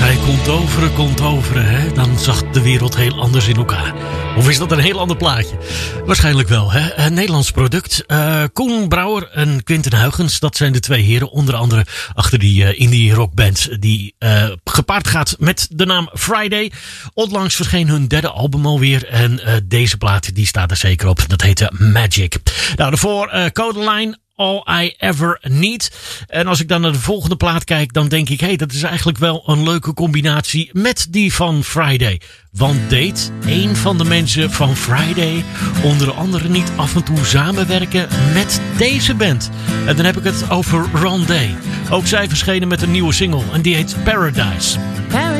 zij komt overen, hè? Dan zag de wereld heel anders in elkaar. Of is dat een heel ander plaatje? Waarschijnlijk wel, hè? Een Nederlands product. Koen Brouwer en Quinten Huygens, dat zijn de twee heren. Onder andere achter die indie rockband die gepaard gaat met de naam Friday. Onlangs verscheen hun derde album alweer. En deze plaat die staat er zeker op. Dat heette Magic. Nou, daarvoor Codeline. All I Ever Need. En als ik dan naar de volgende plaat kijk, dan denk ik, hey, dat is eigenlijk wel een leuke combinatie met die van Friday. Want deed een van de mensen van Friday onder andere niet af en toe samenwerken met deze band? En dan heb ik het over Ron Day. Ook zij verschenen met een nieuwe single en die heet Paradise.